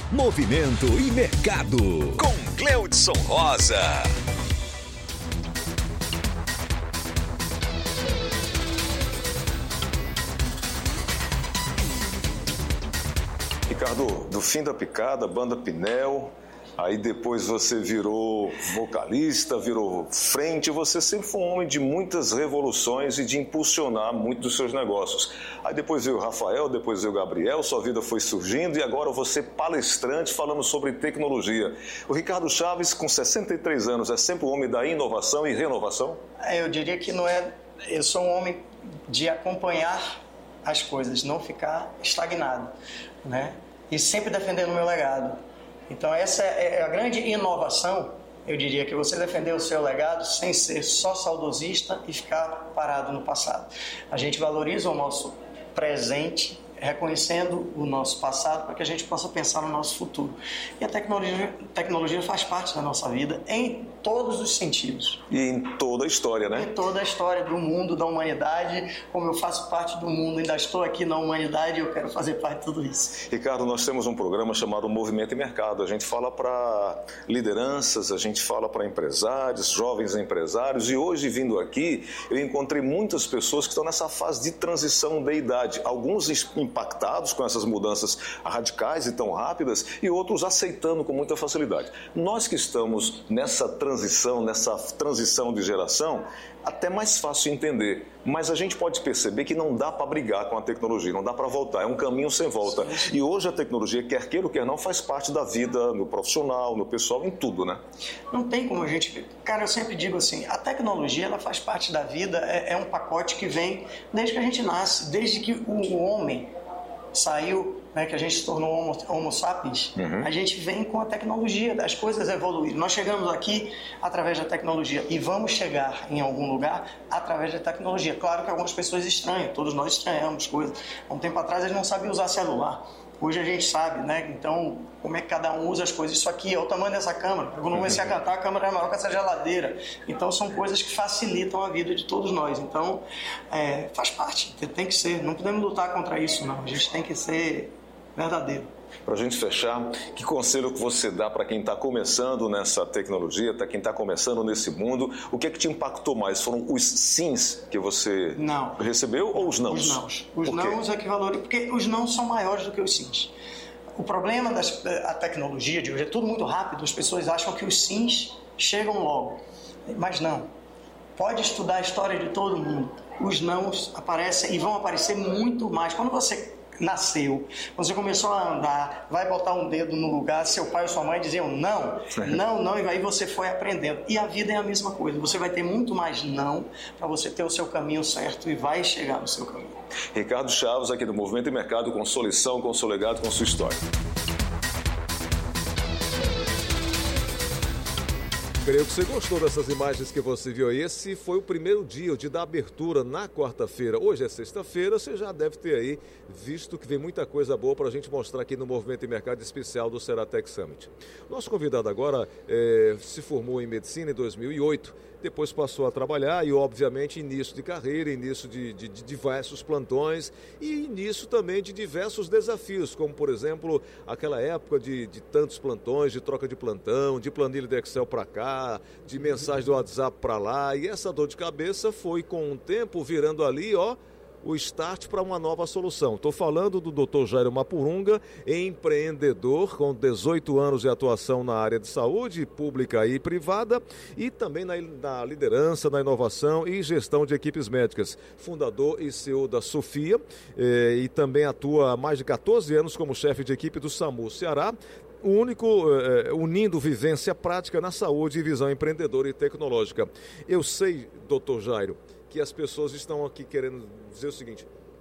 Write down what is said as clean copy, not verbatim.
Movimento e Mercado, com Cleudson Rosa. Ricardo, do fim da picada, banda Pinel, aí depois você virou vocalista, virou frente, você sempre foi um homem de muitas revoluções e de impulsionar muito dos seus negócios. Aí depois veio o Rafael, depois veio o Gabriel, sua vida foi surgindo e agora você palestrante falando sobre tecnologia. O Ricardo Chaves, com 63 anos, é sempre um homem da inovação e renovação? Eu diria que não é... Eu sou um homem de acompanhar as coisas, não ficar estagnado, né? E sempre defendendo o meu legado. Então essa é a grande inovação, eu diria, que você defender o seu legado sem ser só saudosista e ficar parado no passado. A gente valoriza o nosso presente, reconhecendo o nosso passado para que a gente possa pensar no nosso futuro. E a tecnologia faz parte da nossa vida em todos os sentidos. E em toda a história, né? Em toda a história do mundo, da humanidade. Como eu faço parte do mundo, ainda estou aqui na humanidade e eu quero fazer parte de tudo isso. Ricardo, nós temos um programa chamado Movimento e Mercado. A gente fala para lideranças, a gente fala para empresários, jovens empresários. E hoje, vindo aqui, eu encontrei muitas pessoas que estão nessa fase de transição de idade. Alguns impactados com essas mudanças radicais e tão rápidas e outros aceitando com muita facilidade. Nós que estamos nessa transição de geração, até mais fácil entender, mas a gente pode perceber que não dá para brigar com a tecnologia, não dá para voltar, é um caminho sem volta. E hoje a tecnologia, quer queira ou quer não, faz parte da vida no profissional, no pessoal, em tudo, né? Não tem como a gente... Cara, eu sempre digo assim, a tecnologia, ela faz parte da vida, é um pacote que vem desde que a gente nasce, desde que o homem saiu, né, que a gente se tornou homo sapiens, a gente vem com a tecnologia, as coisas evoluíram. Nós chegamos aqui através da tecnologia e vamos chegar em algum lugar através da tecnologia. Claro que algumas pessoas estranham, todos nós estranhamos coisas. Há um tempo atrás eles não sabiam usar celular. Hoje a gente sabe, né? Então, como é que cada um usa as coisas. Isso aqui é o tamanho dessa câmera. Quando eu comecei a cantar, a câmera é maior que essa geladeira. Então, são coisas que facilitam a vida de todos nós. Então, faz parte, tem que ser. Não podemos lutar contra isso, não. A gente tem que ser verdadeiro. Para a gente fechar, que conselho que você dá para quem está começando nessa tecnologia, para quem está começando nesse mundo? O que é que te impactou mais? Foram os sims que você recebeu ou os nãos? Os nãos. Os nãos é que valorizam, porque os nãos são maiores do que os sims. O problema da tecnologia de hoje é tudo muito rápido, as pessoas acham que os sims chegam logo, mas não. Pode estudar a história de todo mundo. Os nãos aparecem e vão aparecer muito mais. Quando você nasceu, você começou a andar, vai botar um dedo no lugar, seu pai ou sua mãe diziam não, não, e aí você foi aprendendo. E a vida é a mesma coisa, você vai ter muito mais não para você ter o seu caminho certo e vai chegar no seu caminho. Ricardo Chaves, aqui do Movimento e Mercado, com sua lição, com seu legado, com sua história. Creio que você gostou dessas imagens que você viu aí. Esse foi o primeiro dia de dar abertura na quarta-feira. Hoje é sexta-feira, você já deve ter aí visto que vem muita coisa boa para a gente mostrar aqui no Movimento e Mercado especial do Ceratec Summit. Nosso convidado agora se formou em medicina em 2008, depois passou a trabalhar e, obviamente, início de carreira, início de diversos plantões e início também de diversos desafios, como, por exemplo, aquela época de tantos plantões, de troca de plantão, de planilha de Excel para cá, de mensagem do WhatsApp para lá, e essa dor de cabeça foi, com o tempo, virando ali, o start para uma nova solução. Estou falando do Dr. Jairo Mapurunga, empreendedor com 18 anos de atuação na área de saúde pública e privada e também na liderança, na inovação e gestão de equipes médicas. Fundador e CEO da Sofia e também atua há mais de 14 anos como chefe de equipe do SAMU Ceará, o único unindo vivência prática na saúde e visão empreendedora e tecnológica. Eu sei, Dr. Jairo, que as pessoas estão aqui querendo dizer o seguinte: